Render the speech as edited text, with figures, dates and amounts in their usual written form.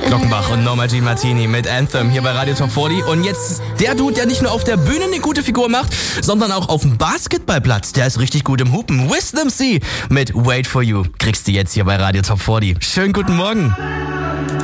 Glockenbach und Norma Jean Martini mit Anthem hier bei Radio Top 40. Und jetzt der Dude, der nicht nur auf der Bühne eine gute Figur macht, sondern auch auf dem Basketballplatz. Der ist richtig gut im Hupen. Wisdom C mit Wait For You kriegst du jetzt hier bei Radio Top 40. Schönen guten Morgen.